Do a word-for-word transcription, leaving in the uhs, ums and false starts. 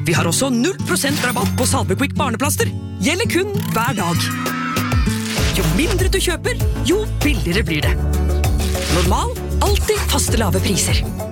Vi har også null prosent rabatt på Salve Quick barneplaster. Gjelder kun hver dag. Jo mindre du kjøper, jo billigere blir det. Normal, alltid faste lave priser.